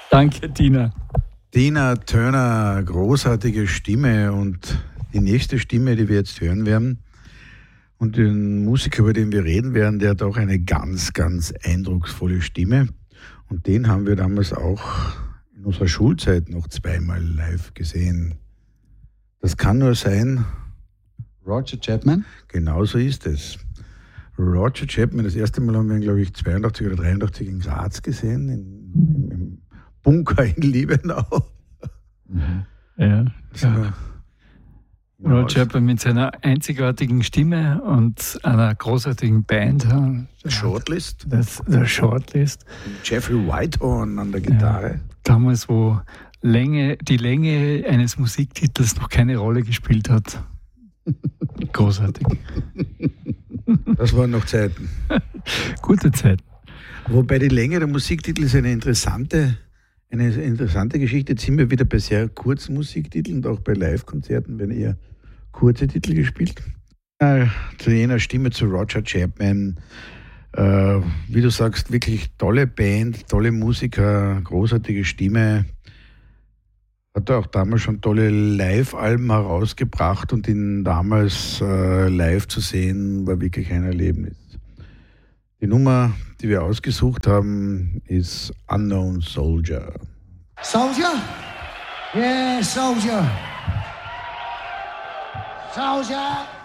Danke, Tina. Tina Turner, großartige Stimme, und die nächste Stimme, die wir jetzt hören werden, und den Musiker, über den wir reden werden, der hat auch eine ganz, ganz eindrucksvolle Stimme, und den haben wir damals auch in unserer Schulzeit noch zweimal live gesehen. Das kann nur sein Roger Chapman? Genau so ist es. Roger Chapman, das erste Mal haben wir ihn, glaube ich, 82 oder 83 in Graz gesehen, im Bunker in Liebenau. Ja. Roger Chapman mit seiner einzigartigen Stimme und einer großartigen Band. Shortlist. Der Shortlist. Jeffrey Whitehorn an der Gitarre. Ja, damals, wo die Länge eines Musiktitels noch keine Rolle gespielt hat. Großartig. Das waren noch Zeiten. Gute Zeiten. Wobei die Länge der Musiktitel ist eine interessante Geschichte. Jetzt sind wir wieder bei sehr kurzen Musiktiteln und auch bei Live-Konzerten werden eher kurze Titel gespielt. Zu jener Stimme, zu Roger Chapman. Wie du sagst, wirklich tolle Band, tolle Musiker, großartige Stimme. Hat er auch damals schon tolle Live-Alben herausgebracht, und ihn damals live zu sehen, war wirklich ein Erlebnis. Die Nummer, die wir ausgesucht haben, ist Unknown Soldier. Soldier? Yeah, soldier. Soldier!